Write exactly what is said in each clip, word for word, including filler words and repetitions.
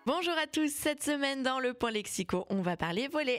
Bonjour à tous, cette semaine dans le Point Lexico, on va parler volet.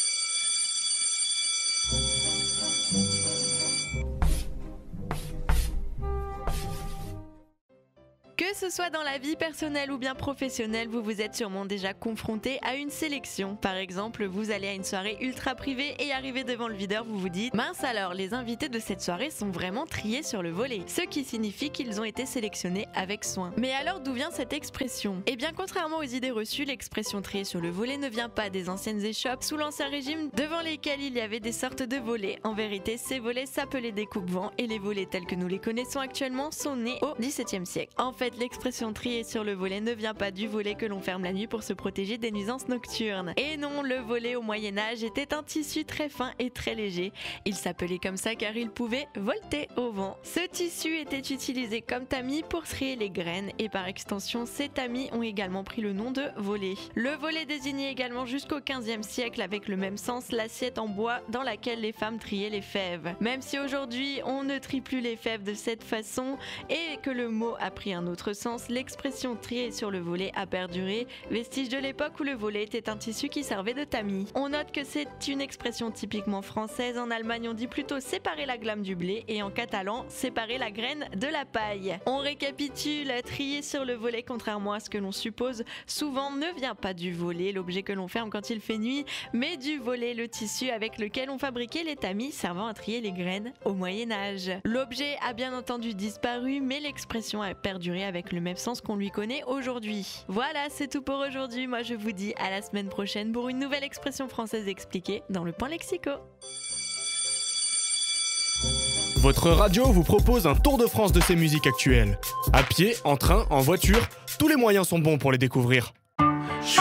Que ce soit dans la vie personnelle ou bien professionnelle, vous vous êtes sûrement déjà confronté à une sélection. Par exemple, vous allez à une soirée ultra privée et arrivez devant le videur, vous vous dites « Mince alors, les invités de cette soirée sont vraiment triés sur le volet », ce qui signifie qu'ils ont été sélectionnés avec soin. Mais alors d'où vient cette expression? Eh bien, contrairement aux idées reçues, l'expression trier sur le volet ne vient pas des anciennes échoppes sous l'Ancien Régime devant lesquelles il y avait des sortes de volets. En vérité, ces volets s'appelaient des coupe-vents et les volets tels que nous les connaissons actuellement sont nés au dix-septième siècle. En fait, l'expression trier sur le volet ne vient pas du volet que l'on ferme la nuit pour se protéger des nuisances nocturnes. Et non, le volet au Moyen-Âge était un tissu très fin et très léger. Il s'appelait comme ça car il pouvait volter au vent. Ce tissu était utilisé comme tamis pour trier les graines et par extension, ces tamis ont également pris le nom de volet. Le volet désignait également jusqu'au quinzième siècle avec le même sens l'assiette en bois dans laquelle les femmes triaient les fèves. Même si aujourd'hui on ne trie plus les fèves de cette façon et que le mot a pris un autre sens, l'expression trier sur le volet a perduré, vestige de l'époque où le volet était un tissu qui servait de tamis. On note que c'est une expression typiquement française. En Allemagne, on dit plutôt séparer la glame du blé et en catalan, séparer la graine de la paille. On récapitule, trier sur le volet, contrairement à ce que l'on suppose, souvent ne vient pas du volet, l'objet que l'on ferme quand il fait nuit, mais du volet, le tissu avec lequel on fabriquait les tamis servant à trier les graines au Moyen-Âge. L'objet a bien entendu disparu, mais l'expression a perduré avec le même sens qu'on lui connaît aujourd'hui. Voilà, c'est tout pour aujourd'hui. Moi, je vous dis à la semaine prochaine pour une nouvelle expression française expliquée dans le Point Lexico. Votre radio vous propose un tour de France de ses musiques actuelles. À pied, en train, en voiture, tous les moyens sont bons pour les découvrir.